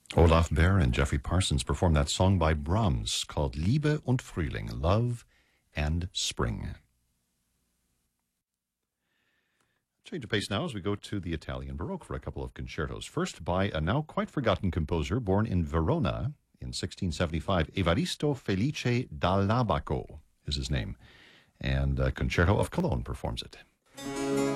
Olaf Behr and Jeffrey Parsons performed that song by Brahms called Liebe und Frühling, Love and Spring. Change of pace now as we go to the Italian Baroque for a couple of concertos. First by a now quite forgotten composer born in Verona in 1675, Evaristo Felice Dall'Abaco is his name, and Concerto of Cologne performs it.